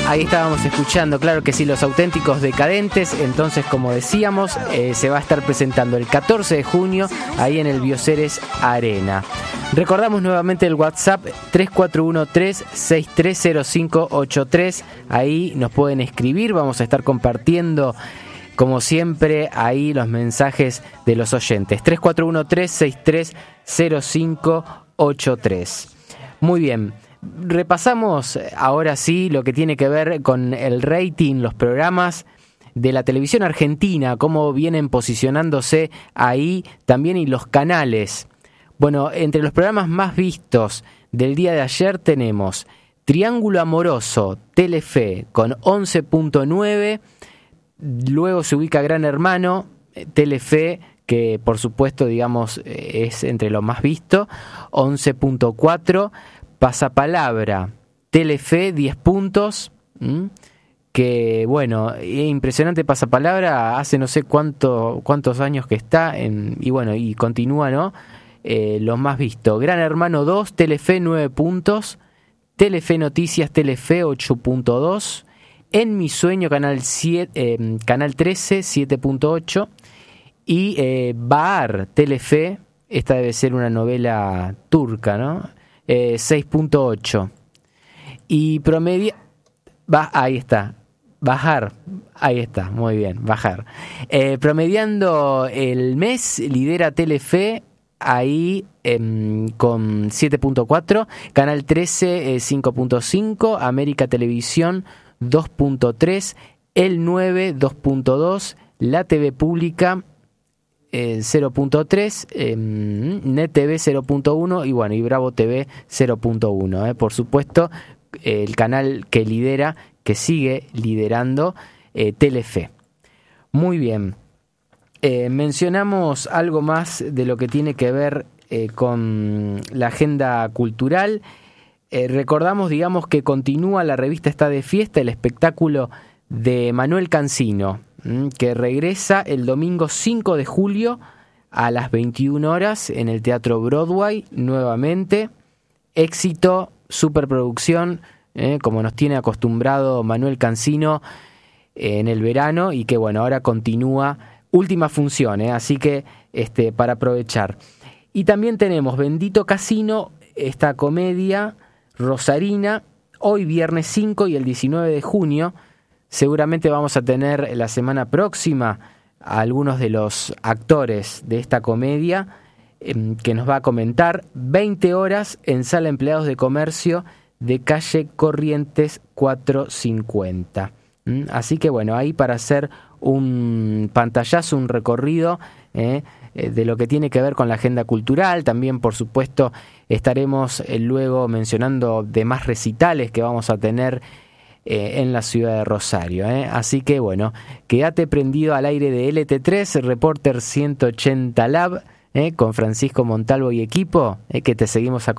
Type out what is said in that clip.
Ahí estábamos escuchando, claro que sí, Los Auténticos Decadentes. Entonces, como decíamos, se va a estar presentando el 14 de junio ahí en el Bioceres Arena. Recordamos nuevamente el WhatsApp 3413-630583. Ahí nos pueden escribir, vamos a estar compartiendo como siempre ahí los mensajes de los oyentes. 3413-630583. Muy bien. Repasamos ahora sí lo que tiene que ver con el rating, los programas de la televisión argentina, cómo vienen posicionándose ahí también y los canales. Bueno, entre los programas más vistos del día de ayer tenemos Triángulo Amoroso, Telefe, con 11.9. Luego se ubica Gran Hermano, Telefe, que por supuesto, digamos, es entre lo más visto, 11.4. Pasapalabra, Telefe, 10 puntos. Que bueno, es impresionante Pasapalabra, hace no sé cuántos años que está, y bueno, y continúa, ¿no? Los más vistos. Gran Hermano 2, Telefe 9 puntos. Telefe Noticias, Telefe 8.2. En Mi Sueño, Canal 13, 7.8. Y Bahar, Telefe, esta debe ser una novela turca, ¿no? 6.8. Y promedia... ahí está. Bajar. Ahí está, muy bien, bajar. Promediando el mes, lidera Telefe ahí con 7.4. Canal 13, 5.5. América Televisión, 2.3. El 9, 2.2. La TV Pública, 0.3, Net TV 0.1 y bueno, y Bravo TV 0.1. Por supuesto, el canal que lidera, que sigue liderando, Telefe. Muy bien. Mencionamos algo más de lo que tiene que ver con la agenda cultural. Recordamos, digamos, que continúa la revista Está de Fiesta, el espectáculo de Manuel Cancino, que regresa el domingo 5 de julio a las 21 horas en el Teatro Broadway, nuevamente. Éxito, superproducción, como nos tiene acostumbrado Manuel Cancino en el verano, y que bueno, ahora continúa, última función, así que para aprovechar. Y también tenemos Bendito Casino, esta comedia rosarina, hoy viernes 5 y el 19 de junio. Seguramente vamos a tener la semana próxima a algunos de los actores de esta comedia que nos va a comentar. 20 horas en Sala Empleados de Comercio de calle Corrientes 450. Así que bueno, ahí para hacer un pantallazo, un recorrido de lo que tiene que ver con la agenda cultural. También, por supuesto, estaremos luego mencionando demás recitales que vamos a tener en la ciudad de Rosario. Así que bueno, quédate prendido al aire de LT3, Reporter 180 Lab, con Francisco Montalvo y equipo, que te seguimos acompañando.